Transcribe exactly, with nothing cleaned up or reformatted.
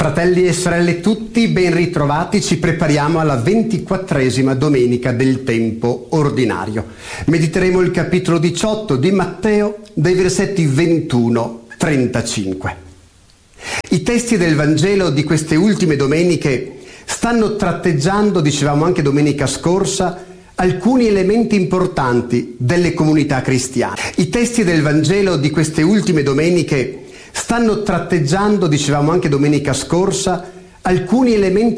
Fratelli e sorelle tutti, ben ritrovati, ci prepariamo alla ventiquattresima domenica del tempo ordinario. Mediteremo il capitolo diciotto di Matteo, dai versetti ventuno a trentacinque. I testi del Vangelo di queste ultime domeniche stanno tratteggiando, dicevamo anche domenica scorsa, alcuni elementi importanti delle comunità cristiane. I testi del Vangelo di queste ultime domeniche stanno tratteggiando, dicevamo anche domenica scorsa, alcuni elementi